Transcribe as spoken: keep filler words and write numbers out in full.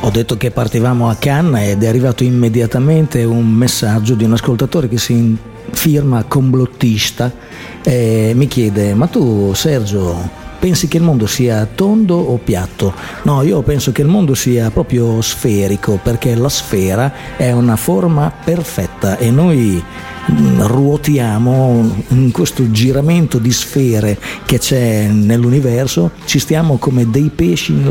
Ho detto che partivamo a Cannes ed è arrivato immediatamente un messaggio di un ascoltatore che si firma complottista e mi chiede: ma tu, Sergio, pensi che il mondo sia tondo o piatto? No, io penso che il mondo sia proprio sferico, perché la sfera è una forma perfetta e noi ruotiamo in questo giramento di sfere che c'è nell'universo, ci stiamo come dei pesci